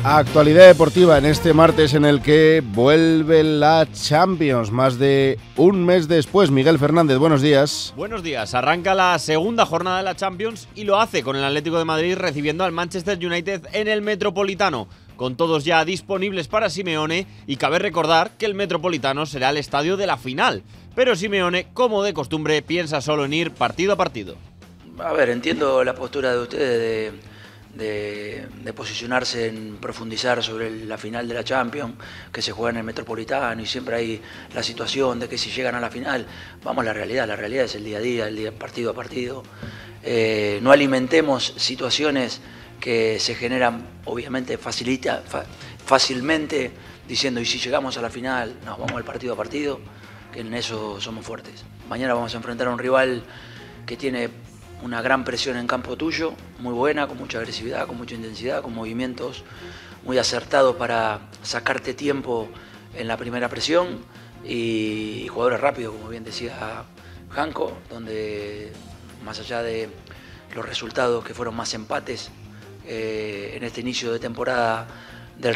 Actualidad deportiva en este martes en el que vuelve la Champions, más de un mes después. Miguel Fernández, buenos días. Buenos días, arranca la segunda jornada de la Champions y lo hace con el Atlético de Madrid recibiendo al Manchester United en el Metropolitano, con todos ya disponibles para Simeone, y cabe recordar que el Metropolitano será el estadio de la final, pero Simeone, como de costumbre, piensa solo en ir partido a partido. A ver, entiendo la postura de ustedes de posicionarse en profundizar sobre la final de la Champions, que se juega en el Metropolitano, y siempre hay la situación de que si llegan a la final, vamos a la realidad es el día a día, el día partido a partido. No alimentemos situaciones que se generan, obviamente, fácilmente, diciendo, y si llegamos a la final, no, vamos al partido a partido, que en eso somos fuertes. Mañana vamos a enfrentar a un rival que tiene una gran presión en campo tuyo, muy buena, con mucha agresividad, con mucha intensidad, con movimientos muy acertados para sacarte tiempo en la primera presión, y jugadores rápidos, como bien decía Janko, donde más allá de los resultados que fueron más empates en este inicio de temporada,